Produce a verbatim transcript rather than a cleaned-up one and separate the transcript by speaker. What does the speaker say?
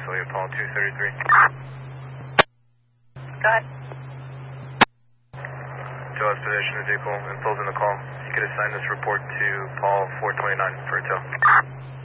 Speaker 1: Cecilia, Paul two thirty-three.
Speaker 2: Go ahead.
Speaker 1: Joe has possession of the vehicle and fills in the call. You could assign this report to Paul four twenty-nine for a tow.